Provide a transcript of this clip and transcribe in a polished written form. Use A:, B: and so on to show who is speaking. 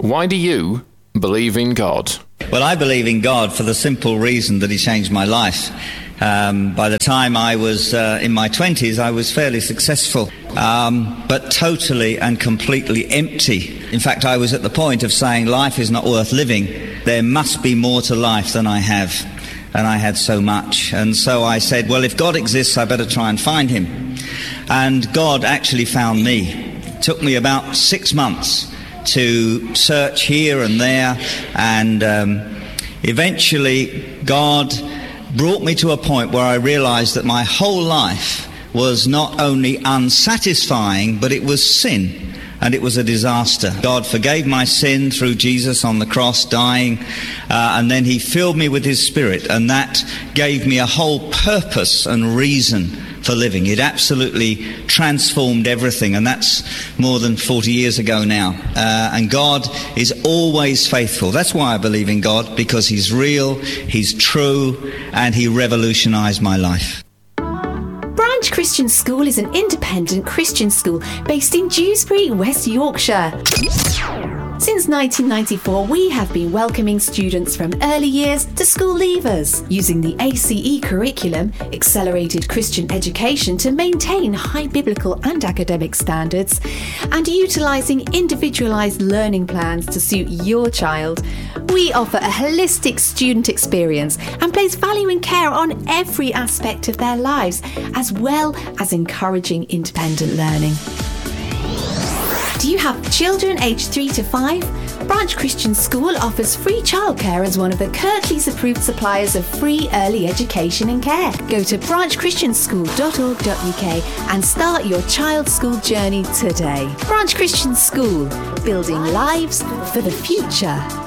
A: Why do you believe in God?
B: Well, I believe in God for the simple reason that he changed my life. By the time I was in my 20s, I was fairly successful, but totally and completely empty. In fact, I was at the point of saying life is not worth living. There must be more to life than I have. And I had so much. And so I said, well, if God exists, I better try and find him. And God actually found me. It took me about 6 months to search here and there. And eventually, God brought me to a point where I realized that my whole life was not only unsatisfying, but it was sin. And it was a disaster. God forgave my sin through Jesus on the cross, dying, and then he filled me with his Spirit, and that gave me a whole purpose and reason for living. It absolutely transformed everything, and that's more than 40 years ago now. And God is always faithful. That's why I believe in God, because he's real, he's true, and he revolutionized my life.
C: Branch Christian School is an independent Christian school based in Dewsbury, West Yorkshire. Since 1994, we have been welcoming students from early years to school leavers, using the ACE curriculum, Accelerated Christian Education, to maintain high biblical and academic standards, and utilising individualised learning plans to suit your child. We offer a holistic student experience and place value and care on every aspect of their lives, as well as encouraging independent learning. Do you have children aged 3 to 5? Branch Christian School offers free childcare as one of the Kirklees approved suppliers of free early education and care. Go to branchchristianschool.org.uk and start your child's school journey today. Branch Christian School, building lives for the future.